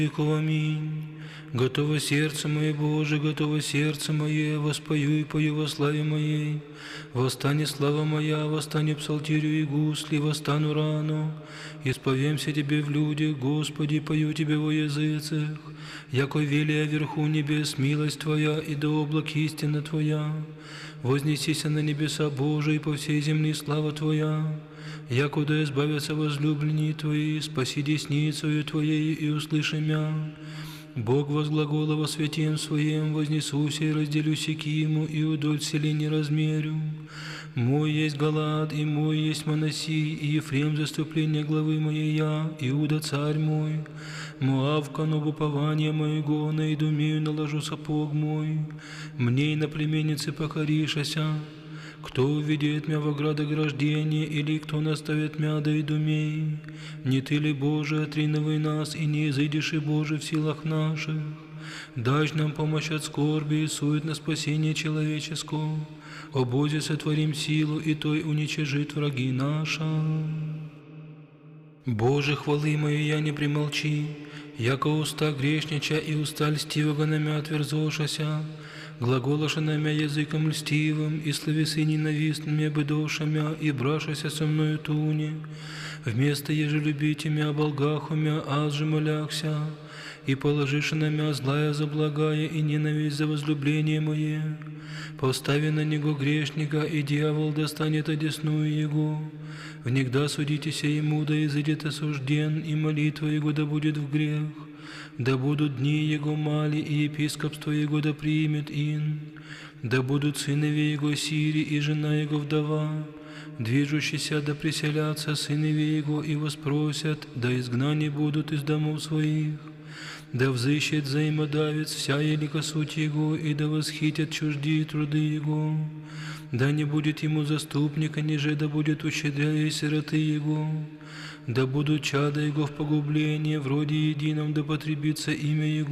веков. Аминь. Готово сердце мое, Боже, готово сердце мое, воспою и пою во славе моей. Восстане слава моя, восстане псалтирю и гусли, восстану рано. Исповемся Тебе в людях, Господи, пою Тебе во языцах. Яко велия вверху небес милость Твоя, и до облак истина Твоя. Вознесися на небеса Божии, по всей земли слава Твоя. Якуда избавятся возлюбленные Твои, спаси десницею Твоей и услыши мя. Бог возглагола во святем Своем, вознесуся и разделю Сикиму, и удоль селени размерю. Мой есть Галаад, и мой есть Манасий, и Ефрем заступление главы моей я, Иуда царь мой. Моав кану упования моего, на Идумею наложу сапог мой. Мне и на племеннице покоришася. Кто увидит мя в оградограждении, или кто наставит мя до Идумеи? Не Ты ли, Боже, отриновый нас, и не изыдешь и Боже в силах наших? Дашь нам помощь от скорби и сует на спасение человеческого. О Бозе, сотворим силу, и Той уничижит враги наша. Боже, хвалы мои я не примолчи, яко уста грешнича и уста льстивого на мя отверзошася. Глаголоша на мя языком льстивым, и словесы ненавистными быдоша мя, и брашася со мною туне. Вместо еже любите мя оболгаху мя, аз же моляхся, и положишь на мя злая за благая, и ненависть за возлюбление мое. Постави на него грешника, и дьявол достанет одесную его. Внегда судитеся ему, да изыдет осужден, и молитва его да будет в грех. Да будут дни его мали, и епископство его да примет ин. Да будут сынове его сири, и жена его вдова. Движущиеся да преселятся сынове его, и воспросят, да изгнани будут из домов своих. Да взыщет взаимодавец вся елика суть его, и да восхитят чуждие труды его. Да не будет ему заступника, ниже да будет ущедряя сироты его. Да будут чада его в погублении, вроде едином да потребится имя его.